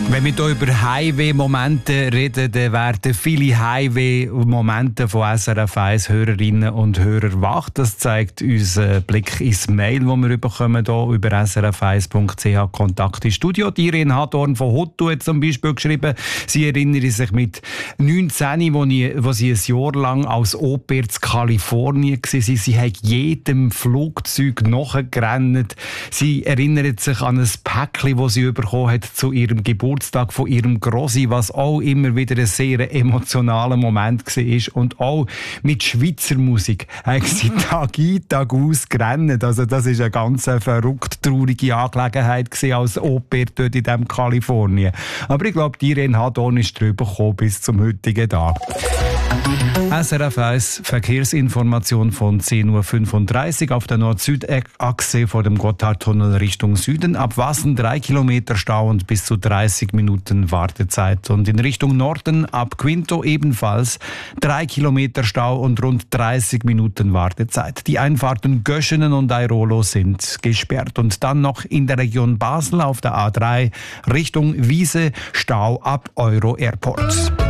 Wenn wir hier über Highway-Momente reden, dann werden viele Highway-Momente von SRF 1 Hörerinnen und Hörern wach. Das zeigt unser Blick ins Mail, das wir bekommen hier über srf1.ch Kontakt ins Studio. Die Irene Hadorn von Hotto hat zum Beispiel geschrieben, sie erinnere sich mit 19, wo sie ein Jahr lang als Au-pair in Kalifornien war. Sie hat jedem Flugzeug nachgerannt. Sie erinnert sich an ein Päckchen, das sie bekommen hat zu ihrem Geburtstag von ihrem Grossi, was auch immer wieder ein sehr emotionaler Moment war. Und auch mit Schweizer Musik haben sie Tag ein, Tag aus gerannt. Also das war eine ganz verrückt traurige Angelegenheit als Au-pair dort in diesem Kalifornien. Aber ich glaube, die Irene Hadorn ist drüber gekommen bis zum heutigen Tag. SRF 1 Verkehrsinformation von 10.35 Uhr auf der Nord-Süd-Achse vor dem Gotthardtunnel Richtung Süden. Ab Wassen 3 Kilometer Stau und bis zu 30 Minuten Wartezeit. Und in Richtung Norden ab Quinto ebenfalls 3 Kilometer Stau und rund 30 Minuten Wartezeit. Die Einfahrten Göschenen und Airolo sind gesperrt. Und dann noch in der Region Basel auf der A3 Richtung Wiese Stau ab Euro Airport.